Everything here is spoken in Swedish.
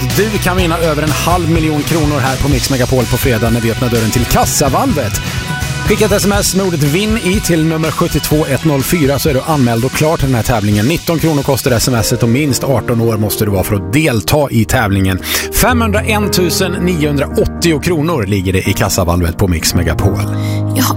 du kan vinna över 500 000 kronor här på Mix Megapol på fredag när vi öppnar dörren till kassavalvet. Skicka ett sms med ordet vinn i till nummer 72104 så är du anmäld och klar till den här tävlingen. 19 kronor kostar smset och minst 18 år måste du vara för att delta i tävlingen. 501 980 kronor ligger det i kassavalvet på Mix Megapol.